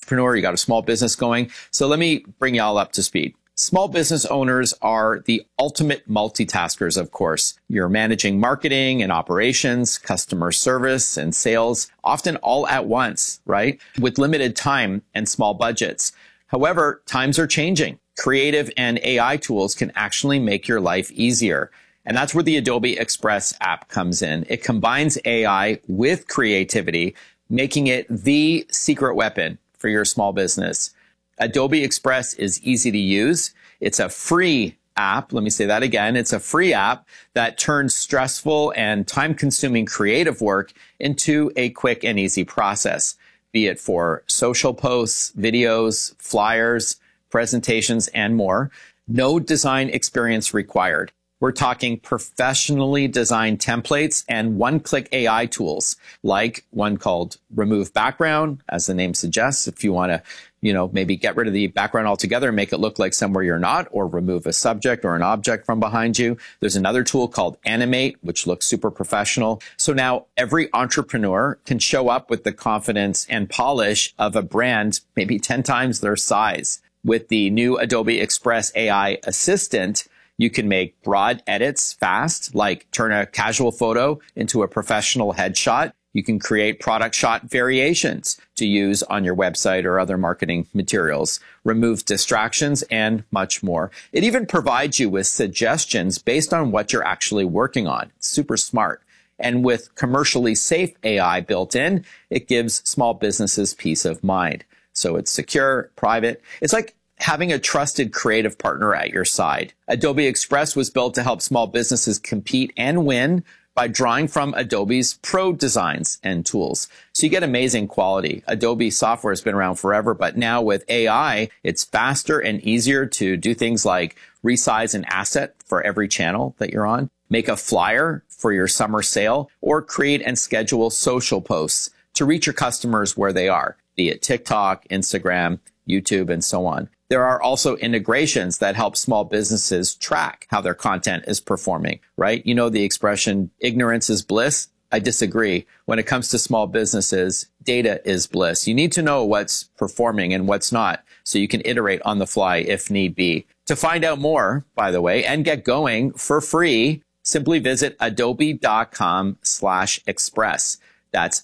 entrepreneur, you got a small business going. So let me bring y'all up to speed. Small business owners are the ultimate multitaskers, of course. You're managing marketing and operations, customer service and sales, often all at once, right? With limited time and small budgets. However, times are changing. Creative and AI tools can actually make your life easier. And that's where the Adobe Express app comes in. It combines AI with creativity, making it the secret weapon for your small business. Adobe Express is easy to use. It's a free app. Let me say that again. It's a free app that turns stressful and time-consuming creative work into a quick and easy process, be it for social posts, videos, flyers, presentations, and more. No design experience required. We're talking professionally designed templates and one-click AI tools, like one called Remove Background, as the name suggests, if you want to maybe get rid of the background altogether and make it look like somewhere you're not, or remove a subject or an object from behind you. There's another tool called Animate, which looks super professional. So now every entrepreneur can show up with the confidence and polish of a brand, maybe 10 times their size. With the new Adobe Express AI Assistant, you can make broad edits fast, like turn a casual photo into a professional headshot. You can create product shot variations to use on your website or other marketing materials, remove distractions, and much more. It even provides you with suggestions based on what you're actually working on. It's super smart. And with commercially safe AI built in, it gives small businesses peace of mind. So it's secure, private. It's like having a trusted creative partner at your side. Adobe Express was built to help small businesses compete and win by drawing from Adobe's pro designs and tools. So you get amazing quality. Adobe software has been around forever, but now with AI, it's faster and easier to do things like resize an asset for every channel that you're on, make a flyer for your summer sale, or create and schedule social posts to reach your customers where they are, be it TikTok, Instagram, YouTube, and so on. There are also integrations that help small businesses track how their content is performing, right? You know the expression, ignorance is bliss? I disagree. When it comes to small businesses, data is bliss. You need to know what's performing and what's not, so you can iterate on the fly if need be. To find out more, by the way, and get going for free, simply visit adobe.com/express. That's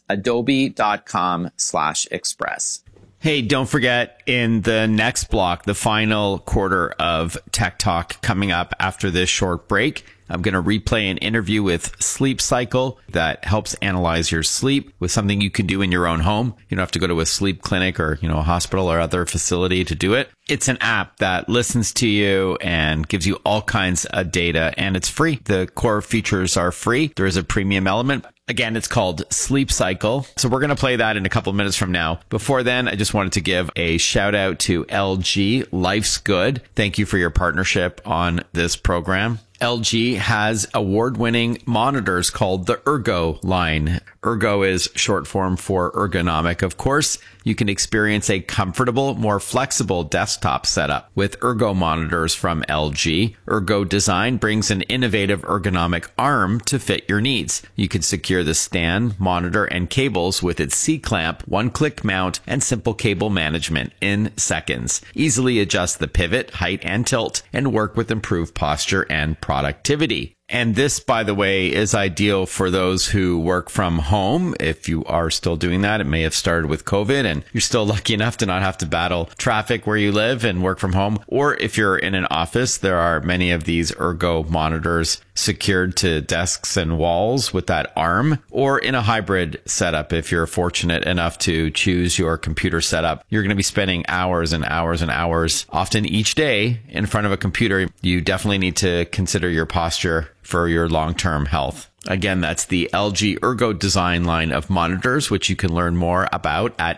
adobe.com/express. Hey, don't forget, in the next block, the final quarter of Tech Talk coming up after this short break, I'm going to replay an interview with Sleep Cycle that helps analyze your sleep with something you can do in your own home. You don't have to go to a sleep clinic or, a hospital or other facility to do it. It's an app that listens to you and gives you all kinds of data, and it's free. The core features are free. There is a premium element. Again, it's called Sleep Cycle. So we're going to play that in a couple of minutes from now. Before then, I just wanted to give a shout out to LG Life's Good. Thank you for your partnership on this program. LG has award-winning monitors called the Ergo line. Ergo is short form for ergonomic, of course. You can experience a comfortable, more flexible desktop setup with Ergo monitors from LG. Ergo Design brings an innovative ergonomic arm to fit your needs. You can secure the stand, monitor, and cables with its C-clamp, one-click mount, and simple cable management in seconds. Easily adjust the pivot, height, and tilt, and work with improved posture and productivity. And this, by the way, is ideal for those who work from home. If you are still doing that, it may have started with COVID and you're still lucky enough to not have to battle traffic where you live and work from home. Or if you're in an office, there are many of these Ergo monitors secured to desks and walls with that arm, or in a hybrid setup. If you're fortunate enough to choose your computer setup, you're going to be spending hours and hours and hours, often each day, in front of a computer. You definitely need to consider your posture for your long-term health. Again, that's the LG Ergo Design line of monitors, which you can learn more about at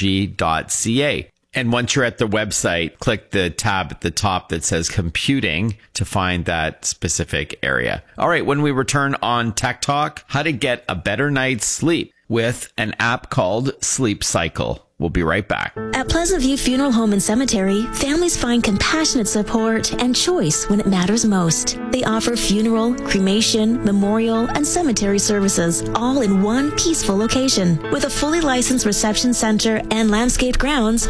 lg.ca. And once you're at the website, click the tab at the top that says computing to find that specific area. All right, when we return on Tech Talk, how to get a better night's sleep with an app called Sleep Cycle. We'll be right back. At Pleasant View Funeral Home and Cemetery, families find compassionate support and choice when it matters most. They offer funeral, cremation, memorial, and cemetery services, all in one peaceful location. With a fully licensed reception center and landscaped grounds,